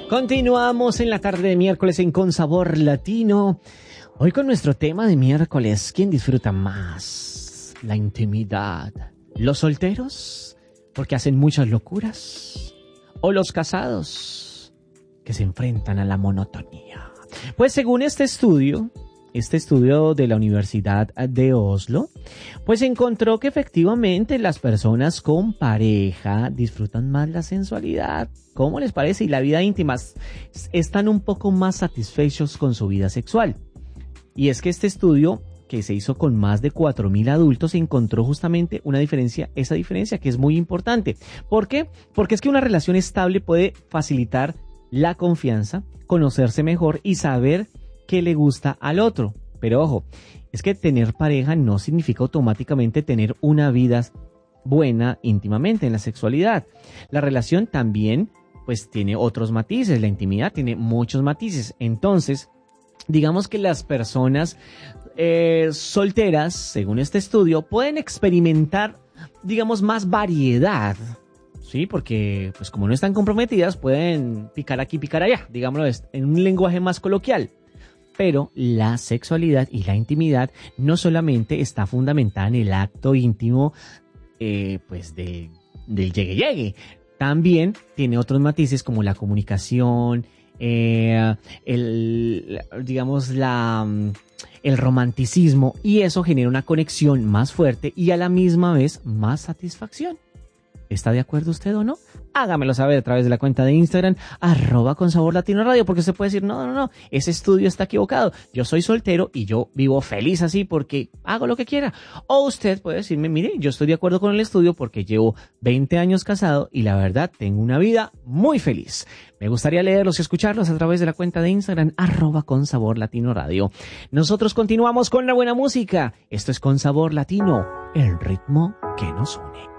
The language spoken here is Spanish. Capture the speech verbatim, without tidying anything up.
Continuamos en la tarde de miércoles en Con Sabor Latino. Hoy con nuestro tema de miércoles, ¿quién disfruta más la intimidad? ¿Los solteros? Porque hacen muchas locuras. ¿O los casados? Que se enfrentan a la monotonía. Pues según este estudio, este estudio de la Universidad de Oslo, pues encontró que efectivamente las personas con pareja disfrutan más la sensualidad. ¿Cómo les parece? Y la vida íntima, están un poco más satisfechos con su vida sexual. Y es que este estudio, que se hizo con más de cuatro mil adultos, encontró justamente una diferencia, esa diferencia que es muy importante. ¿Por qué? Porque es que una relación estable puede facilitar la confianza, conocerse mejor y saber qué le gusta al otro. Pero ojo, es que tener pareja no significa automáticamente tener una vida buena íntimamente en la sexualidad. La relación también pues tiene otros matices, la intimidad tiene muchos matices. Entonces, digamos que las personas eh, solteras, según este estudio, pueden experimentar, digamos, más variedad. Sí, porque pues como no están comprometidas, pueden picar aquí, picar allá, digámoslo en un lenguaje más coloquial. Pero la sexualidad y la intimidad no solamente está fundamentada en el acto íntimo, eh, pues de, del llegue-llegue. También tiene otros matices como la comunicación, eh, el, digamos, la, el romanticismo, y eso genera una conexión más fuerte y a la misma vez más satisfacción. ¿Está de acuerdo usted o no? Hágamelo saber a través de la cuenta de Instagram, arroba con sabor latino radio, porque usted puede decir, no, no, no, ese estudio está equivocado. Yo soy soltero y yo vivo feliz así porque hago lo que quiera. O usted puede decirme, mire, yo estoy de acuerdo con el estudio porque llevo veinte años casado y la verdad tengo una vida muy feliz. Me gustaría leerlos y escucharlos a través de la cuenta de Instagram, arroba con sabor latino radio. Nosotros continuamos con la buena música. Esto es Con Sabor Latino, el ritmo que nos une.